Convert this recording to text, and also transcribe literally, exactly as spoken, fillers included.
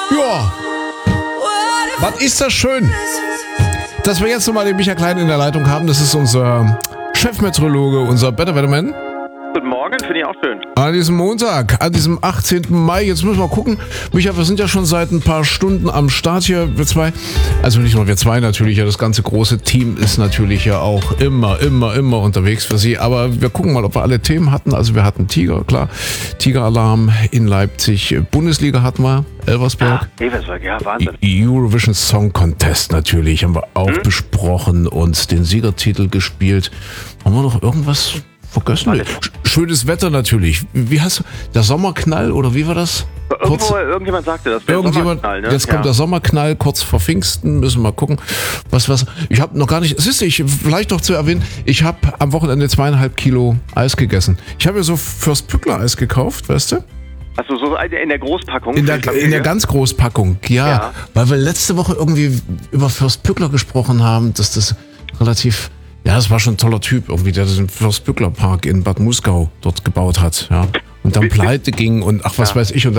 Ja. Was ist das schön, dass wir jetzt nochmal den Micha Klein in der Leitung haben. Das ist unser Chefmeteorologe, unser Better Weatherman. Guten Morgen, finde ich auch schön. An diesem Montag, an diesem achtzehnten Mai. Jetzt müssen wir mal gucken. Micha, wir sind ja schon seit ein paar Stunden am Start hier, wir zwei. Also nicht nur wir zwei natürlich, ja, das ganze große Team ist natürlich ja auch immer, immer, immer unterwegs für Sie. Aber wir gucken mal, ob wir alle Themen hatten. Also wir hatten Tiger, klar. Tiger-Alarm in Leipzig. Bundesliga hatten wir, Elversberg. Ah, Elversberg, ja, Wahnsinn. Eurovision Song Contest natürlich, haben wir auch hm? besprochen und den Siegertitel gespielt. Haben wir noch irgendwas vergessen? Nee. Schönes Wetter natürlich. Wie hast du, der Sommerknall oder wie war das? Irgendwo, kurz, irgendjemand sagte das. Irgendjemand, ne? Jetzt kommt ja. der Sommerknall kurz vor Pfingsten, müssen wir mal gucken. Was, was, ich habe noch gar nicht, es ist ich, vielleicht noch zu erwähnen, ich habe am Wochenende zweieinhalb Kilo Eis gegessen. Ich habe ja so Fürst Pückler Eis gekauft, weißt du? Also so in der Großpackung? In der, in der ganz Großpackung, ja, ja. Weil wir letzte Woche irgendwie über Fürst Pückler gesprochen haben, dass das relativ... Ja, das war schon ein toller Typ, irgendwie, der den Fürst Pückler Park in Bad Muskau dort gebaut hat, ja. Und dann pleite ging und ach, was ja. weiß ich. Und